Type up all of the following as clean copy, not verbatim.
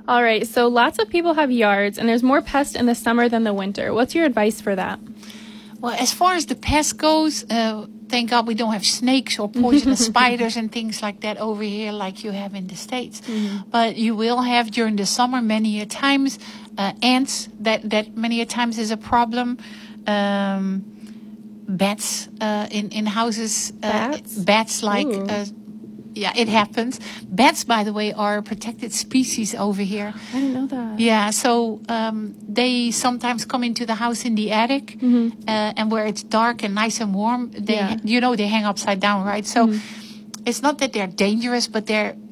All right, so lots of people have yards, and there's more pests in the summer than the winter. What's your advice for that? Well, as far as the pest goes, thank God we don't have snakes or poisonous spiders and things like that over here like you have in the States. But you will have during the summer many a times ants. That many a times is a problem. Bats in houses. Bats like... yeah, it happens. Bats, by the way, are a protected species over here. I didn't know that. Yeah, so they sometimes come into the house in the attic, and where it's dark and nice and warm, they hang upside down, right? So it's not that they're dangerous, but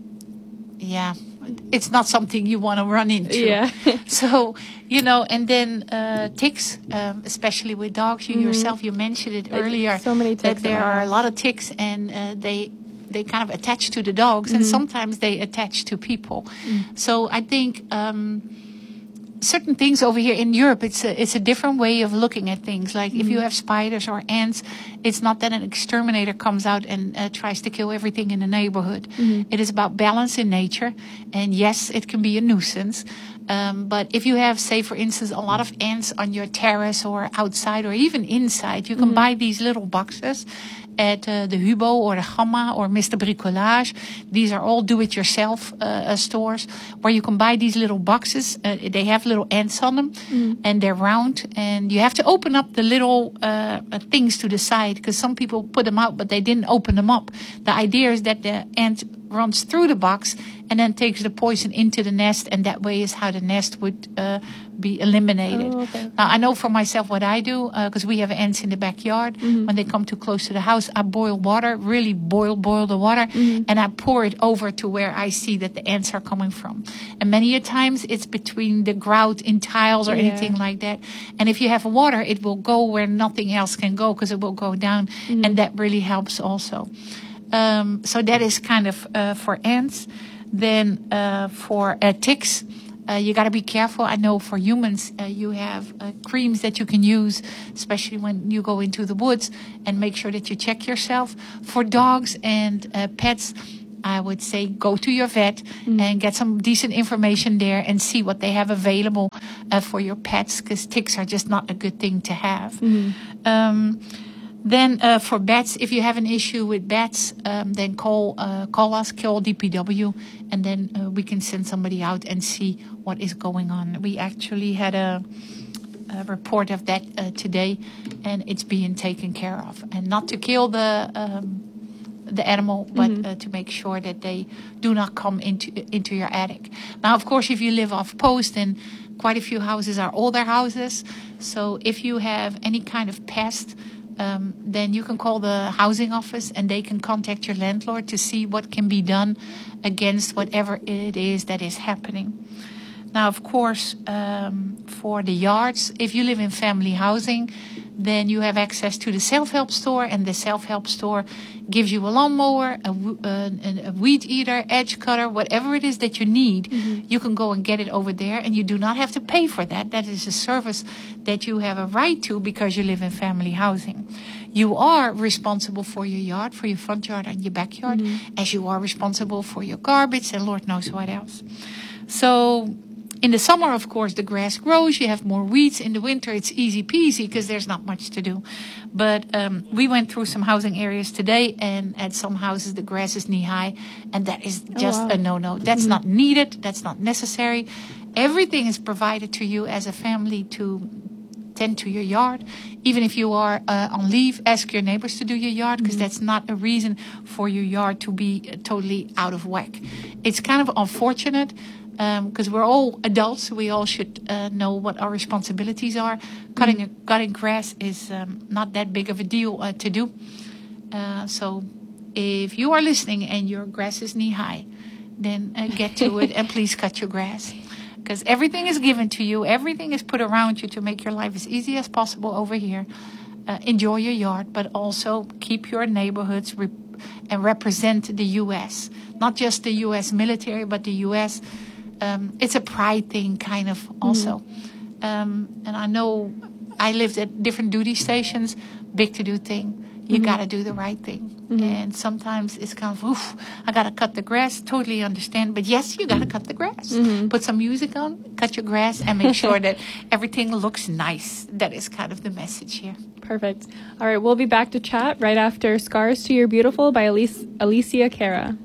it's not something you want to run into. Yeah. So, and then ticks, especially with dogs. You yourself, you mentioned it earlier. So many ticks. That there are a lot of ticks, and they kind of attach to the dogs, and sometimes they attach to people. So I think certain things over here in Europe, it's a different way of looking at things. Like if you have spiders or ants, it's not that an exterminator comes out and tries to kill everything in the neighborhood. It is about balance in nature, and yes, it can be a nuisance. But if you have, say, for instance, a lot of ants on your terrace or outside or even inside, you can buy these little boxes at the Hubo or the Gamma or Mr. Bricolage. These are all do-it-yourself stores where you can buy these little boxes. They have little ants on them, and they're round. And you have to open up the little things to the side, because some people put them out, but they didn't open them up. The idea is that the ant runs through the box and then takes the poison into the nest, and that way is how the nest would be eliminated. Oh, okay. Now, I know for myself what I do, because we have ants in the backyard. When they come too close to the house, I boil water, really boil the water, and I pour it over to where I see that the ants are coming from. And many a times it's between the grout in tiles or anything like that. And if you have water, it will go where nothing else can go, because it will go down, and that really helps also. So that is kind of for ants. Then for ticks, you got to be careful. I know for humans, you have creams that you can use, especially when you go into the woods, and make sure that you check yourself. For dogs and pets, I would say go to your vet and get some decent information there and see what they have available for your pets, because ticks are just not a good thing to have. Then for bats, if you have an issue with bats, then call us, call DPW, and then we can send somebody out and see what is going on. We actually had a report of that today, and it's being taken care of. And not to kill the animal, but to make sure that they do not come into your attic. Now, of course, if you live off post, then quite a few houses are older houses. So if you have any kind of pest, then you can call the housing office, and they can contact your landlord to see what can be done against whatever it is that is happening. Now, of course, for the yards, if you live in family housing, then you have access to the self-help store, and the self-help store gives you a lawnmower, a weed eater, edge cutter, whatever it is that you need. You can go and get it over there, and you do not have to pay for that. That is a service that you have a right to because you live in family housing. You are responsible for your yard, for your front yard and your backyard, as you are responsible for your garbage and Lord knows what else. So in the summer, of course, the grass grows. You have more weeds. In the winter, it's easy peasy because there's not much to do. But we went through some housing areas today, and at some houses, the grass is knee-high. And that is just a no-no. That's not needed. That's not necessary. Everything is provided to you as a family to tend to your yard. Even if you are on leave, ask your neighbors to do your yard, because that's not a reason for your yard to be totally out of whack. It's kind of unfortunate, because we're all adults. We all should know what our responsibilities are. Cutting grass is not that big of a deal to do. So if you are listening and your grass is knee-high, then get to it and please cut your grass. Because everything is given to you. Everything is put around you to make your life as easy as possible over here. Enjoy your yard, but also keep your neighborhoods and represent the U.S. Not just the U.S. military, but the U.S. It's a pride thing, kind of, also. And I know I lived at different duty stations. Big to-do thing. You got to do the right thing. And sometimes it's kind of, oof, I got to cut the grass. Totally understand. But yes, you got to cut the grass. Put some music on, cut your grass, and make sure that everything looks nice. That is kind of the message here. Perfect. All right, we'll be back to chat right after Scars to Your Beautiful by Alicia Cara.